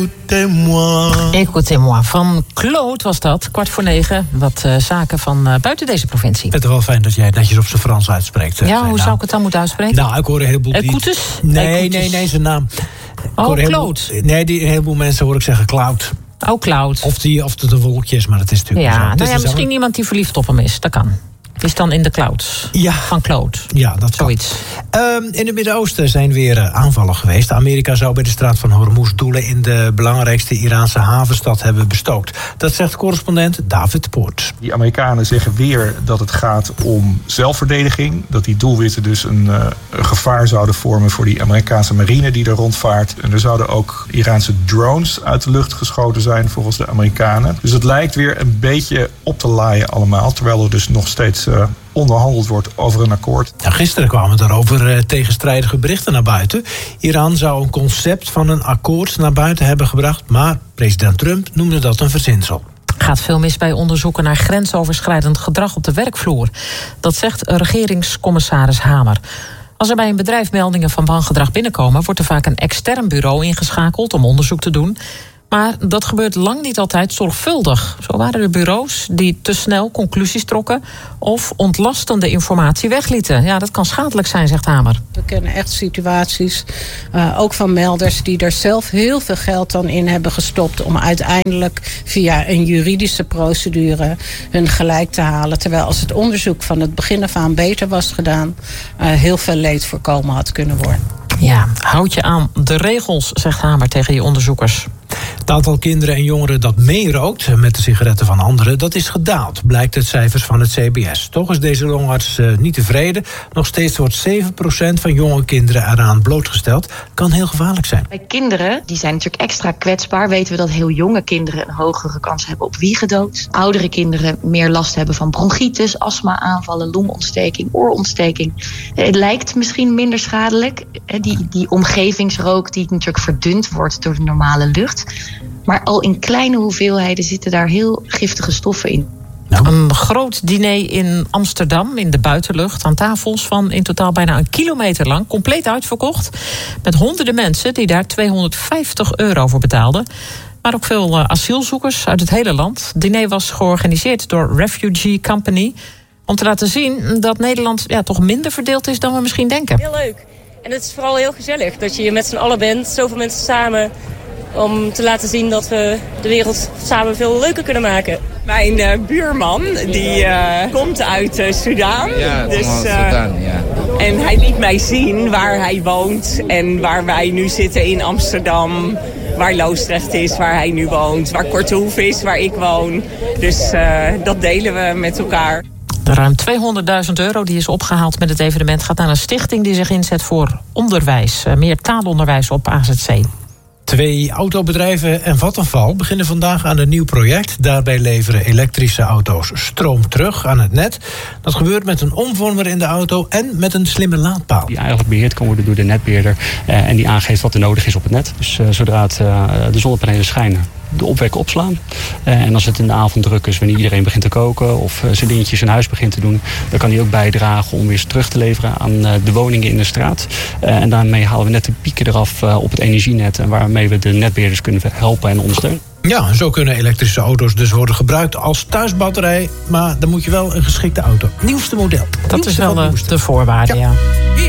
Écoutez-moi. Van Claude was dat, 8:45. Wat zaken van buiten deze provincie. Het is wel fijn dat jij het netjes op zijn Frans uitspreekt. Ja, hoe zou ik het dan moeten uitspreken? Nou, ik hoor een heleboel... Écoutes? Nee, zijn naam. Claude. Nee, een heleboel mensen hoor ik zeggen Cloud. Oh, Cloud. Of het een wolkje is, maar dat is natuurlijk ja, niet zo. nou ja, misschien iemand die verliefd op hem is. Dat kan. Het is dan in de clouds van Claude. Ja, dat zoiets. In het Midden-Oosten zijn weer aanvallen geweest. Amerika zou bij de straat van Hormuz doelen in de belangrijkste Iraanse havenstad hebben bestookt. Dat zegt correspondent David Poort. Die Amerikanen zeggen weer dat het gaat om zelfverdediging. Dat die doelwitten dus een gevaar zouden vormen voor die Amerikaanse marine die er rondvaart. En er zouden ook Iraanse drones uit de lucht geschoten zijn volgens de Amerikanen. Dus het lijkt weer een beetje op te laaien allemaal. Terwijl er dus nog steeds onderhandeld wordt over een akkoord. Ja, gisteren kwamen daarover tegenstrijdige berichten naar buiten. Iran zou een concept van een akkoord naar buiten hebben gebracht, maar president Trump noemde dat een verzinsel. Gaat veel mis bij onderzoeken naar grensoverschrijdend gedrag op de werkvloer. Dat zegt regeringscommissaris Hamer. Als er bij een bedrijf meldingen van wangedrag binnenkomen, wordt er vaak een extern bureau ingeschakeld om onderzoek te doen. Maar dat gebeurt lang niet altijd zorgvuldig. Zo waren er bureaus die te snel conclusies trokken of ontlastende informatie weglieten. Ja, dat kan schadelijk zijn, zegt Hamer. We kennen echt situaties, ook van melders, die er zelf heel veel geld dan in hebben gestopt om uiteindelijk via een juridische procedure hun gelijk te halen. Terwijl als het onderzoek van het begin af aan beter was gedaan, heel veel leed voorkomen had kunnen worden. Ja, houd je aan de regels, zegt Hamer tegen je onderzoekers. Het aantal kinderen en jongeren dat meerookt met de sigaretten van anderen, dat is gedaald, blijkt uit cijfers van het CBS. Toch is deze longarts niet tevreden. Nog steeds wordt 7% van jonge kinderen eraan blootgesteld. Kan heel gevaarlijk zijn. Bij kinderen, die zijn natuurlijk extra kwetsbaar, weten we dat heel jonge kinderen een hogere kans hebben op wiegedood. Oudere kinderen meer last hebben van bronchitis, astma-aanvallen, longontsteking, oorontsteking. Het lijkt misschien minder schadelijk, die omgevingsrook die natuurlijk verdund wordt door de normale lucht. Maar al in kleine hoeveelheden zitten daar heel giftige stoffen in. Een groot diner in Amsterdam, in de buitenlucht, aan tafels van in totaal bijna 1 kilometer lang, compleet uitverkocht. Met honderden mensen die daar €250 voor betaalden. Maar ook veel asielzoekers uit het hele land. Het diner was georganiseerd door Refugee Company, om te laten zien dat Nederland toch minder verdeeld is dan we misschien denken. Heel leuk. En het is vooral heel gezellig dat je met z'n allen bent, zoveel mensen samen, om te laten zien dat we de wereld samen veel leuker kunnen maken. Mijn buurman, die komt uit Sudan. Ja, dus, Sudan, ja. En hij liet mij zien waar hij woont en waar wij nu zitten in Amsterdam. Waar Loosdrecht is, waar hij nu woont. Waar Kortehoeven is, waar ik woon. Dus dat delen we met elkaar. De ruim €200.000 die is opgehaald met het evenement gaat naar een stichting die zich inzet voor onderwijs. Meer taalonderwijs op AZC. 2 autobedrijven en Vattenfall beginnen vandaag aan een nieuw project. Daarbij leveren elektrische auto's stroom terug aan het net. Dat gebeurt met een omvormer in de auto en met een slimme laadpaal. Die eigenlijk beheerd kan worden door de netbeheerder en die aangeeft wat er nodig is op het net. Dus zodra de zonnepanelen schijnen, de opwek opslaan. En als het in de avond druk is, wanneer iedereen begint te koken of zijn dingetjes in huis begint te doen, dan kan die ook bijdragen om weer terug te leveren aan de woningen in de straat. En daarmee halen we net de pieken eraf op het energienet en waarmee we de netbeheerders kunnen helpen en ondersteunen. Ja, zo kunnen elektrische auto's dus worden gebruikt als thuisbatterij, maar dan moet je wel een geschikte auto. Nieuwste model. Dat is wel de voorwaarde, ja.